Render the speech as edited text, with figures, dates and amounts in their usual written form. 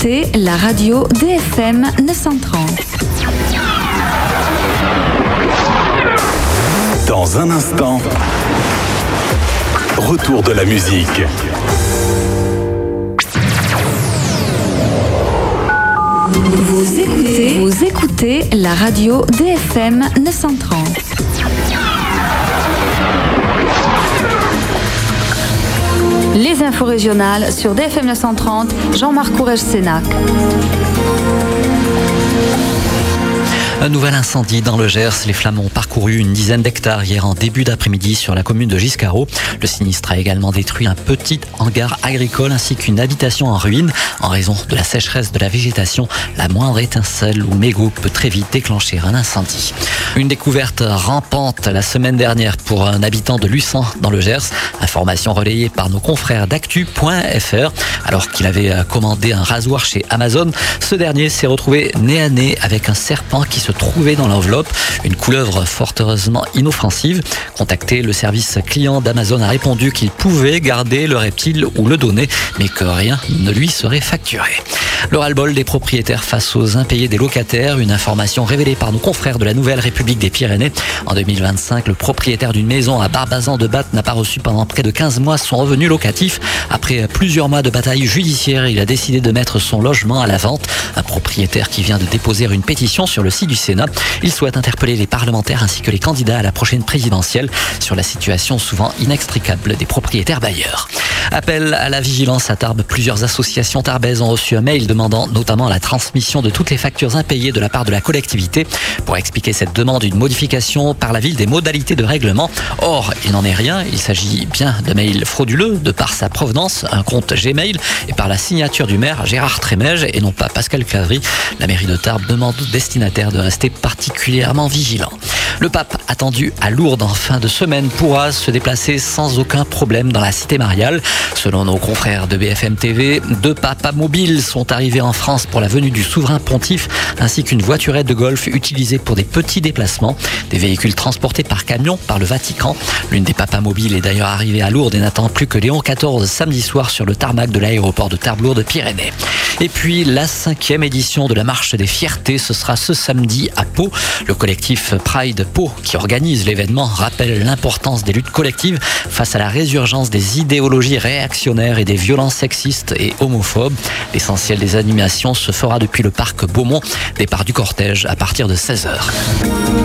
écoutez la radio DFM 930. Dans un instant, retour de la musique. Vous écoutez la radio DFM 930. Les infos régionales sur DFM 930, Jean-Marc Courrèges-Sénac. Un nouvel incendie dans le Gers. Les flammes ont parcouru une dizaine d'hectares hier en début d'après-midi sur la commune de Giscaro. Le sinistre a également détruit un petit hangar agricole ainsi qu'une habitation en ruine. En raison de la sécheresse de la végétation, la moindre étincelle ou mégot peut très vite déclencher un incendie. Une découverte rampante la semaine dernière pour un habitant de Luçan dans le Gers. Information relayée par nos confrères d'actu.fr. Alors qu'il avait commandé un rasoir chez Amazon, ce dernier s'est retrouvé nez à nez avec un serpent qui se trouvait dans l'enveloppe, une couleuvre fort heureusement inoffensive. Contacté, le service client d'Amazon a répondu qu'il pouvait garder le reptile ou le donner, mais que rien ne lui serait facturé. Le ras-le-bol des propriétaires face aux impayés des locataires, une information révélée par nos confrères de la Nouvelle République des Pyrénées. En 2025, le propriétaire d'une maison à Barbazan-de-Batte n'a pas reçu pendant près de 15 mois son revenu locatif. Après plusieurs mois de bataille judiciaire, il a décidé de mettre son logement à la vente. Un propriétaire qui vient de déposer une pétition sur le site du Sénat. Il souhaite interpeller les parlementaires ainsi que les candidats à la prochaine présidentielle sur la situation souvent inextricable des propriétaires bailleurs. Appel à la vigilance à Tarbes. Plusieurs associations tarbaises ont reçu un mail demandant notamment la transmission de toutes les factures impayées de la part de la collectivité. Pour expliquer cette demande, une modification par la ville des modalités de règlement. Or, il n'en est rien. Il s'agit bien de mails frauduleux de par sa provenance, un compte Gmail, et par la signature du maire Gérard Trémège et non pas Pascal Clavry. La mairie de Tarbes demande aux destinataires de rester particulièrement vigilants. Le pape, attendu à Lourdes en fin de semaine, pourra se déplacer sans aucun problème dans la cité mariale. Selon nos confrères de BFM TV, 2 papas mobiles sont arrivés en France pour la venue du souverain pontife, ainsi qu'une voiturette de golf utilisée pour des petits déplacements. Des véhicules transportés par camion par le Vatican. L'une des papas mobiles est d'ailleurs arrivée à Lourdes et n'attend plus que Léon XIV samedi soir sur le tarmac de l'aéroport de Tarbes-Lourdes-Pyrénées. Et puis la 5e édition de la Marche des Fiertés, ce sera ce samedi à Pau. Le collectif Pride Pau, qui organise l'événement, rappelle l'importance des luttes collectives face à la résurgence des idéologies réactionnaires et des violences sexistes et homophobes. L'essentiel des animations se fera depuis le parc Beaumont. Départ du cortège à partir de 16h.